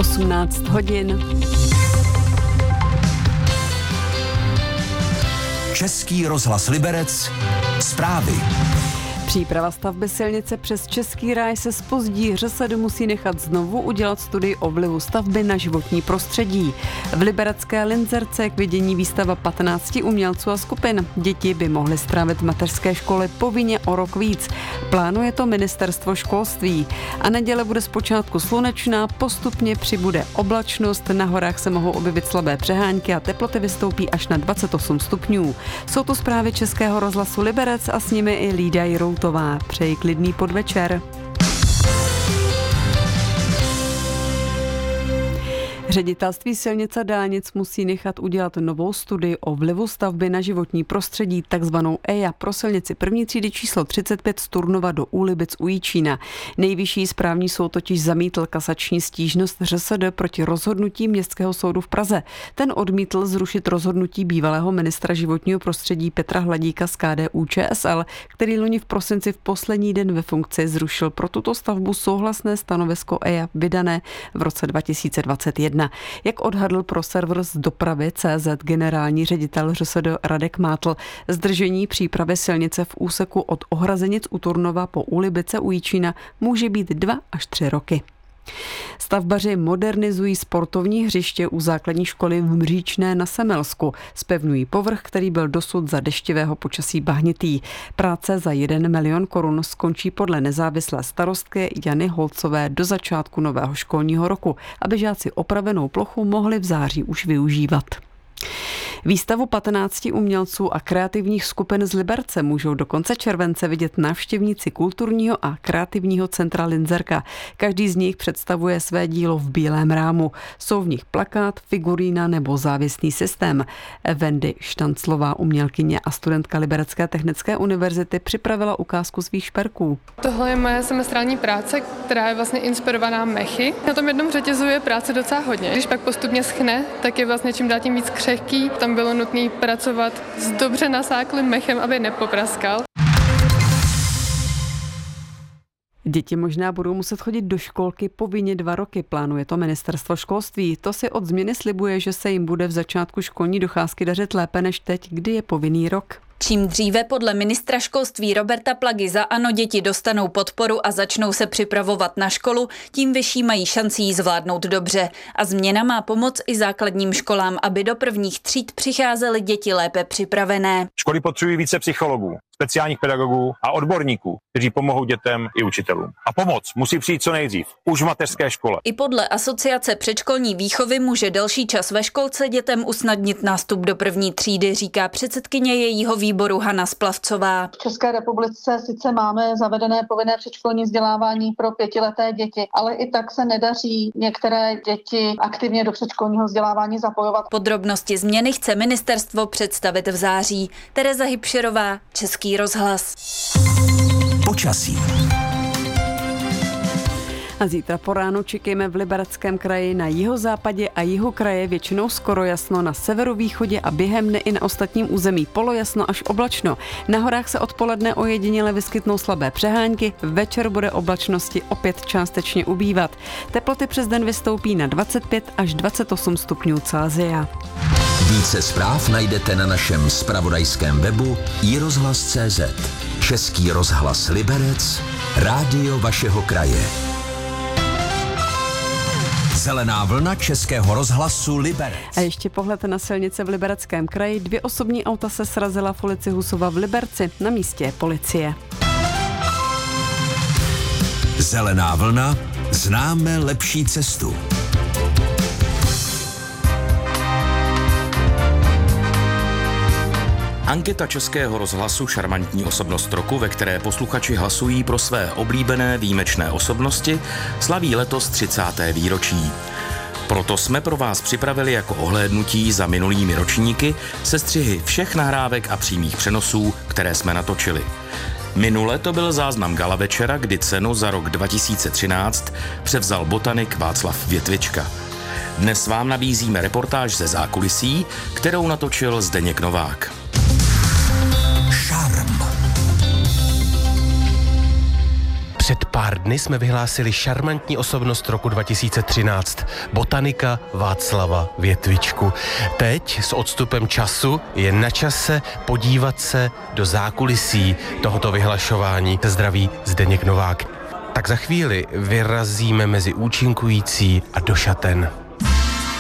18 hodin. Český rozhlas Liberec. Zprávy. Příprava stavby silnice přes Český ráj se zpozdí. ŘSD musí nechat znovu udělat studii o vlivu stavby na životní prostředí. V liberecké Linzerce k vidění výstava 15 umělců a skupin. Děti by mohly strávit v mateřské škole povinně o rok víc. Plánuje to ministerstvo školství. A neděle bude zpočátku slunečná, postupně přibude oblačnost, na horách se mohou objevit slabé přehánky a teploty vystoupí až na 28 stupňů. Jsou to zprávy Českého rozhlasu Liberec a s nimi i Lída Jiroutová. Přeji klidný podvečer. Ředitelství silnic a dálnic musí nechat udělat novou studii o vlivu stavby na životní prostředí, takzvanou EIA, pro silnici první třídy číslo 35 z Turnova do Úlibic u Jičína. Nejvyšší správní soud totiž zamítl kasační stížnost ŘSD proti rozhodnutí Městského soudu v Praze. Ten odmítl zrušit rozhodnutí bývalého ministra životního prostředí Petra Hladíka z KDU-ČSL, který loni v prosinci v poslední den ve funkci zrušil pro tuto stavbu souhlasné stanovisko EIA vydané v roce 2021. Jak odhadl pro server z dopravy CZ generální ředitel ŘSD Radek Mátl, zdržení přípravy silnice v úseku od Ohrazenic u Turnova po Úlibice u Jičína může být 2 až 3 roky. Stavbaři modernizují sportovní hřiště u základní školy v Mříčné na Semelsku. Zpevňují povrch, který byl dosud za deštivého počasí bahnitý. Práce za 1 milion korun skončí podle nezávislé starostky Jany Holcové do začátku nového školního roku, aby žáci opravenou plochu mohli v září už využívat. Výstavu 15 umělců a kreativních skupin z Liberce můžou do konce července vidět návštěvníci kulturního a kreativního centra Linzerka. Každý z nich představuje své dílo v bílém rámu. Jsou v nich plakát, figurína nebo závěsný systém. Wendy Štanclová, umělkyně a studentka Liberecké technické univerzity, připravila ukázku svých šperků. Tohle je moje semestrální práce, která je vlastně inspirovaná mechy. Na tom jednom řetězu je práce docela hodně. Když pak postupně schne, tak je vlastně čím dál tím víc křehký. Tam bylo nutné pracovat s dobře nasáklým mechem, aby nepopraskal. Děti možná budou muset chodit do školky povinně 2 roky, plánuje to ministerstvo školství. To si od změny slibuje, že se jim bude v začátku školní docházky dařit lépe než teď, kdy je povinný rok. Čím dříve podle ministra školství Roberta Plagy za ANO děti dostanou podporu a začnou se připravovat na školu, tím vyšší mají šanci ji zvládnout dobře. A změna má pomoct i základním školám, aby do prvních tříd přicházely děti lépe připravené. Školy potřebují více psychologů, speciálních pedagogů a odborníků, kteří pomohou dětem i učitelům. A pomoc musí přijít co nejdřív, už v mateřské škole. I podle Asociace předškolní výchovy může delší čas ve školce dětem usnadnit nástup do první třídy, říká předsedkyně jejího výboru Hana Splavcová. V České republice sice máme zavedené povinné předškolní vzdělávání pro 5leté děti, ale i tak se nedaří některé děti aktivně do předškolního vzdělávání zapojovat. Podrobnosti změny chce ministerstvo představit v září. Tereza Hybšerová, Český rozhlas. Počasí. A zítra po ránu čekejme v Libereckém kraji, na jihozápadě a jihu kraje většinou skoro jasno, na severovýchodě a během dne i na ostatním území polojasno až oblačno. Na horách se odpoledne ojediněle vyskytnou slabé přehánky, večer bude oblačnosti opět částečně ubývat. Teploty přes den vystoupí na 25 až 28 stupňů Celsia. Více zpráv najdete na našem zpravodajském webu iRozhlas.cz. Český rozhlas Liberec, rádio vašeho kraje. Zelená vlna Českého rozhlasu Liberec. A ještě pohled na silnice v Libereckém kraji. 2 osobní auta se srazila v ulici Husova v Liberci. Na místě je policie. Zelená vlna, známe lepší cestu. Anketa Českého rozhlasu Šarmantní osobnost roku, ve které posluchači hlasují pro své oblíbené výjimečné osobnosti, slaví letos 30. výročí. Proto jsme pro vás připravili jako ohlédnutí za minulými ročníky sestřihy všech nahrávek a přímých přenosů, které jsme natočili. Minule to byl záznam gala večera, kdy cenu za rok 2013 převzal botanik Václav Větvička. Dnes vám nabízíme reportáž ze zákulisí, kterou natočil Zdeněk Novák. Šarm. Před pár dny jsme vyhlásili šarmantní osobnost roku 2013, botanika Václava Větvičku. Teď s odstupem času je na čase podívat se do zákulisí tohoto vyhlašování. Zdraví Zdeněk Novák. Tak za chvíli vyrazíme mezi účinkující a do šaten.